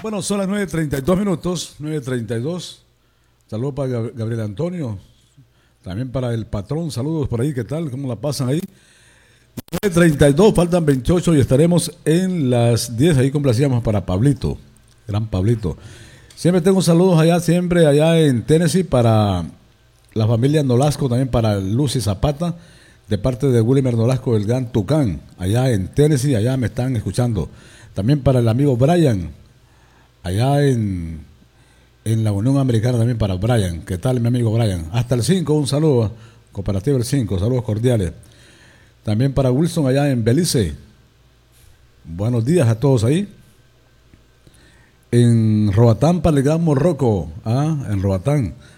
Bueno, son las 9:32 minutos, 9:32. Saludos para Gabriel Antonio, también para el patrón, saludos por ahí, ¿qué tal? ¿Cómo la pasan ahí? 9:32, faltan 28 y estaremos en las 10, ahí complacíamos para Pablito, gran Pablito. Siempre tengo saludos allá, siempre allá en Tennessee para la familia Nolasco, también para Lucy Zapata, de parte de Wilmer Nolasco, el gran Tucán, allá en Tennessee, allá me están escuchando. También para el amigo Brian, allá en la Unión Americana, también para Brian. ¿Qué tal, mi amigo Brian? Hasta el 5, un saludo. Cooperativa el 5, saludos cordiales. También para Wilson, allá en Belice. Buenos días a todos ahí. En Roatán, para el gran Morroco. En Roatán.